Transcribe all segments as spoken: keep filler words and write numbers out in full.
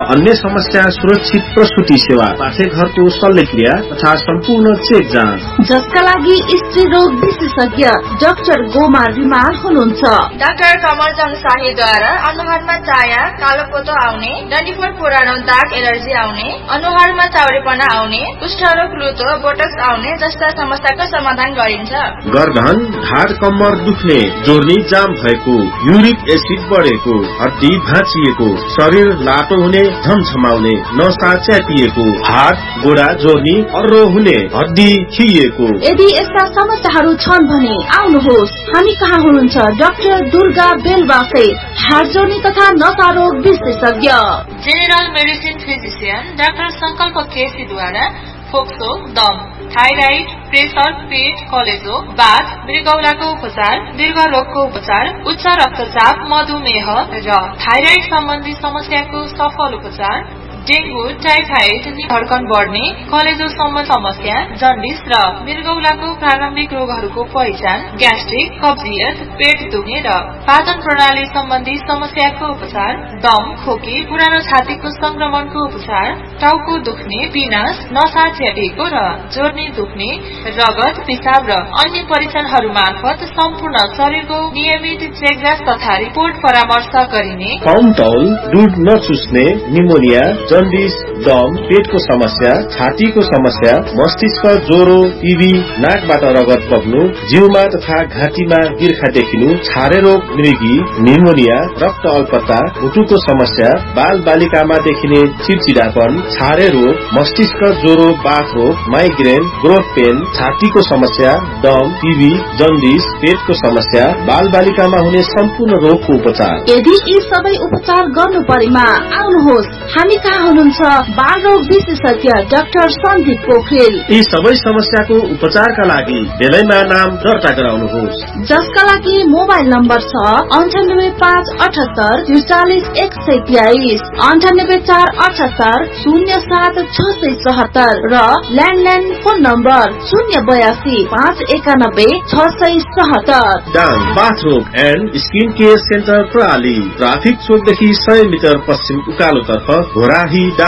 अन्य समस्या सुरक्षित प्रसूति सेवा, पाठेघरको शल्यक्रिया तथा सम्पूर्ण चेक जाँच, जसका लागि स्त्री रोग विशेषज्ञ डाक्टर गोमार रिमाल हुनुहुन्छ। डाक्टर कमलजङ शाहीद्वारा अनुहारमा चाया, कालोपोतो आउने, डन्डीफोर पुरानो दाग एलर्जी आउने, अनुहारमा चाउरेपना आउने, कुष्ठरोग, लुतो, बोटक्स आउने जस्ता समस्याको समाधान गरिन्छ। गर्दन, ढाड, कम्मर दुख्ने, जोर्नी जाम भएको, युरिक एसिड बढेको, हड्डी भाँचिएको, शरीर लाटो हुने, झमझमाउने, नसा च्यातिएको, हात गोडा जोर्नी अर्रो हुने, हड्डी खिएको। यदि यस्ता समस्याहरू छन् भने आउनुहोस्, हामी कहाँ हुनुहुन्छ डाक्टर दुर्गा बेलवासे, हाड जोर्नी तथा नसा रोग विशेषज्ञ। जेनरल मेडिसिन फिजिशियन डाक्टर संकल्प केसीद्वारा फोक्सो, दम, थाइराइड, प्रेसर, पेट, कलेजो, बाथ, मृगौलाको उपचार, दीर्घ रोगको उपचार, उच्च रक्तचाप, मधुमेह र थाइराइड सम्बन्धी समस्याको सफल उपचार, डेंगू, टाइफाइड, धड्कन बढ्ने, कलेजो सम्बन्धी समस्या, जन्डिस र मृगौलाको प्रारम्भिक रोगहरूको पहिचान, ग्यास्ट्रिक, कब्जियत, पेट दुख्ने र पाचन प्रणाली सम्बन्धी समस्याको उपचार, दम, खोकी, पुरानो छातीको संक्रमणको उपचार, टाउको दुख्ने, पिनास, नसा च्यातिएको र जोर्नी दुख्ने, रगत, पिसाब र अन्य परीक्षणहरू मार्फत सम्पूर्ण शरीरको नियमित चेकजाँच तथा रिपोर्ट परामर्श गरिने। पाउन्टौल, दूध नचुस्ने, निमोनिया, जन्डिस, दम, पेटको समस्या, छातीको समस्या, मस्तिष्क ज्वरो, टीबी, नाकबाट रगत बग्नु, जिउमा तथा घाँटीमा गिर्खा देखिनु, छारे रोग, मृगी, निमोनिया, रक्त अल्पता, मुटुको समस्या, बाल बालिकामा देखिने चिडचिडापन, छारे रोग, मस्तिष्क ज्वरो, बाथ रोग, माइग्रेन, ग्रोथ पेन, छातीको समस्या, दम, टीबी, जन्डिस, पेटको समस्या, बाल बालिकामा हुने सम्पूर्ण रोगको उपचार। यदि यी सबै उपचार गर्नु परेमा आउनुहोस्, हामी कहाँ हुनुहुन्छ बाल रोग विशेषज्ञ डाक्टर सन्दीप पोखरेल। यी सबै समस्याको उपचारका लागि बेलैमा नाम दर्ता गराउनुहोस्, जसका लागि मोबाइल नम्बर छ अन्ठानब्बे पाँच अठहत्तर त्रिचालिस एक सय तेइस, अन्ठानब्बे चार अठहत्तर शून्य सात छ सय चौहत्तर र ल्यान्डलाइन फोन नम्बर शून्य बयासी पाँच एकानब्बे छ सय चौहत्तर। डाङ बाथ रोग एन्ड स्किन केयर सेन्टर प्रणाली, ट्राफिक चोकदेखि सय मिटर पश्चिम उकालोतर्फ, घोराही डाङ।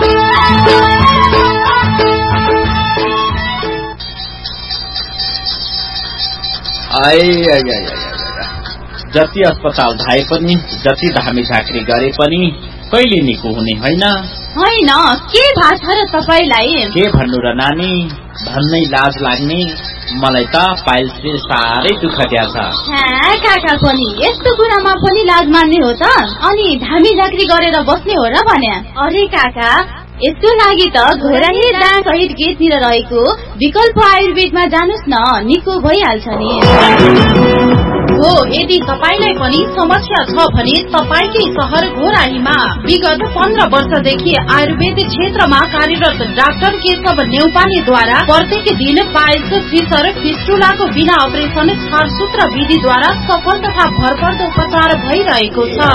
जति अस्पताल धाए पनि, जति धामी झाँक्री गरे पनि कहिले निको हुने होइन। होइन, के थाहा छ र तपाईलाई? के भन्नु र नानी, भन्नै लाज लाग्ने। मलाई त पाइल्सले साह्रै दुःख दिया छ। काका पनि यस्तो कुरामा पनि लाज मान्ने हो त? अनि धामी झाँक्री गरेर बस्ने हो र भने? अरे काका, यसको लागि त घोराही दाङ सहित गेटतिर रहेको विकल्प आयुर्वेदमा जानुस् न, निको भइहाल्छ नि। हो, यदि तपाईलाई पनि समस्या छ भने तपाईकै शहर घोराहीमा विगत पन्ध्र वर्षदेखि आयुर्वेद क्षेत्रमा कार्यरत डाक्टर केशव नेउपानेद्वारा प्रत्येक दिन पाइल्स, फिसर, फिस्टुलाको बिना अपरेसन छारसूत्र विधिद्वारा सफल तथा भरपर्दो उपचार भइरहेको छ।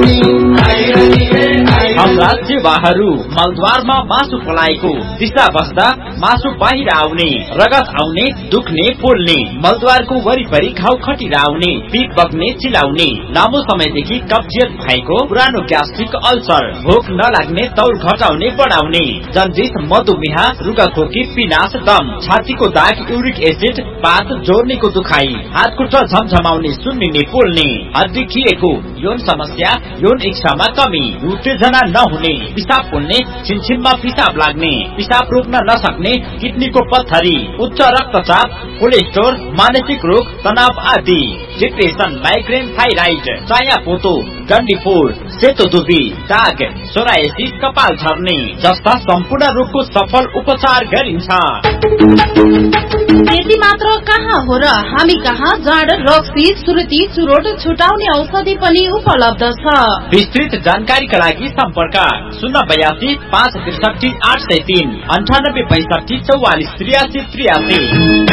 हाम्रा सेवाहरू मलद्वारमा मासु पलाएको, दिशा बस्दा मासु बाहिर आउने, रगत आउने, दुख्ने, पोल्ने, मलद्वारको वरिपरि घाउ खटिरा आउने, पीप बग्ने, चिलाउने, लामो समयदेखि कब्जियत भएको, पुरानो ग्यास्ट्रिक अल्सर, भोक नलाग्ने, तौल घटाउने बढाउने, जन्डिस, मधुमेह, रुगाखोकी, पिनास, दम, छातीको दाग, युरिक एसिड, पात, जोर्नीको दुखाइ, हात खुट्टा झमझमाउने, सुन्निने, पोल्ने, हड्डी खिएको, यौन समस्या, यौन इच्छामा कमी, उत्तेजना नहुने, पिसाब पोल्ने, छिनछिनमा पिसाब लाग्ने, पिसाब रोक्न नसक्ने, किडनीको पत्थरी, उच्च रक्तचाप, कोलेस्ट्रोल, मानसिक रोग, तनाव आदि, डिप्रेसन, माइग्रेन, थाइराइड, चायापोतो, डन्डीफोर, सेतो दुबी, दाग, सोरायसिस, कपाल झर्ने जस्ता सम्पूर्ण रोगको सफल उपचार गरिन्छ। त्यति मात्र कहाँ हो र, हामी कहाँ जाँड, रक्सी, सुर्ती, चुरोट छुटाउने औषधि पनि उपलब्ध छ। विस्तृत जानकारीका लागि सम्पर्क शून्य बयासी पाँच त्रिसठी आठ सय तीन, अन्ठानब्बे पैंसठी चौवालिस त्रियासी त्रियासी।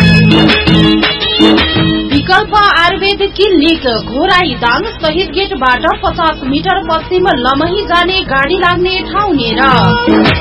विकल्प आयुर्वेद क्लिनिक घोराही दाङ शहीद गेटबाट पचास मिटर पश्चिम लमही जाने गाडी लाग्ने ठाउँ नेर।